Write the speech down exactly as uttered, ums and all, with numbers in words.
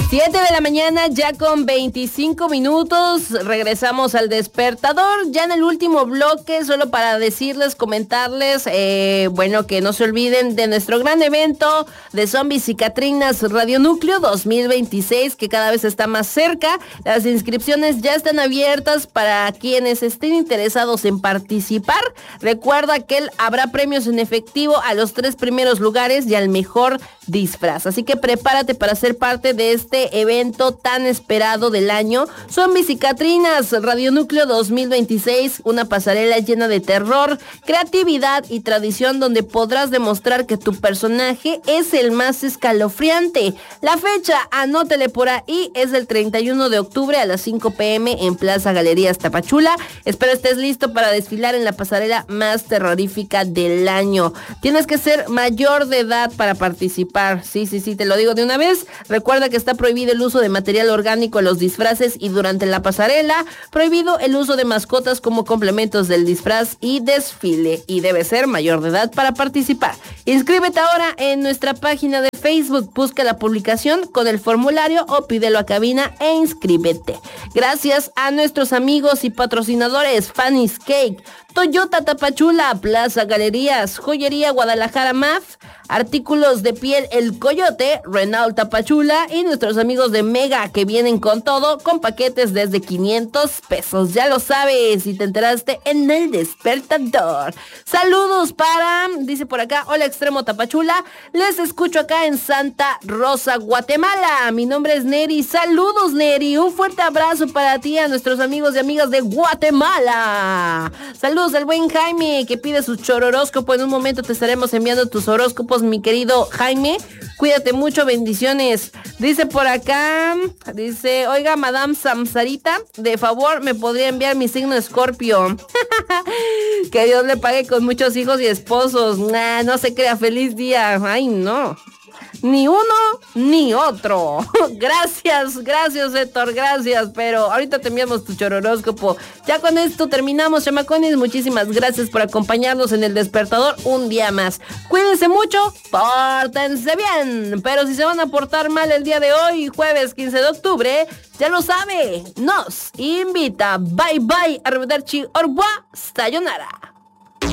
Siete de la mañana, ya con veinticinco minutos, regresamos al despertador, ya en el último bloque, solo para decirles, comentarles, eh, bueno, que no se olviden de nuestro gran evento de Zombies y Catrinas Radio Núcleo dos mil veintiséis, que cada vez está más cerca. Las inscripciones ya están abiertas para quienes estén interesados en participar. Recuerda que habrá premios en efectivo a los tres primeros lugares y al mejor disfraz, así que prepárate para ser parte de este evento tan esperado del año. Zombies y Catrinas Radio Núcleo dos mil veintiséis, una pasarela llena de terror, creatividad y tradición donde podrás demostrar que tu personaje es el más escalofriante. La fecha, anótele por ahí, es el treinta y uno de octubre a las cinco pm en Plaza Galerías Tapachula. Espero estés listo para desfilar en la pasarela más terrorífica del año. Tienes que ser mayor de edad para participar. Sí, sí, sí, te lo digo de una vez. Recuerda que está prohibido el uso de material orgánico en los disfraces y durante la pasarela. Prohibido el uso de mascotas como complementos del disfraz y desfile. Y debe ser mayor de edad para participar. Inscríbete ahora en nuestra página de Facebook. Busca la publicación con el formulario o pídelo a cabina e inscríbete. Gracias a nuestros amigos y patrocinadores Fanny's Cake, Toyota Tapachula, Plaza Galerías, Joyería Guadalajara M A F, Artículos de Piel El Coyote, Renault Tapachula y nuestros amigos de Mega, que vienen con todo, con paquetes desde quinientos pesos. Ya lo sabes, si te enteraste en el despertador. Saludos para, dice por acá, hola Extremo Tapachula, les escucho acá en Santa Rosa, Guatemala. Mi nombre es Neri. Saludos, Neri. Un fuerte abrazo para ti, a nuestros amigos y amigas de Guatemala. Saludos al buen Jaime, que pide su chororóscopo. En un momento te estaremos enviando tus horóscopos, mi querido Jaime. Cuídate mucho, bendiciones. Dice por acá, dice, oiga, Madame Samsarita, de favor, ¿me podría enviar mi signo Escorpio? Que Dios le pague con muchos hijos y esposos. Nah, no se crea, feliz día. Ay, no. Ni uno ni otro. Gracias, gracias, Héctor, gracias. Pero ahorita te enviamos tu chororóscopo. Ya con esto terminamos, chamacones. Muchísimas gracias por acompañarnos en el despertador un día más. Cuídense mucho, pórtense bien. Pero si se van a portar mal el día de hoy, jueves quince de octubre, ya lo sabe, nos invita. Bye bye, arrivederci, au revoir, sayonara.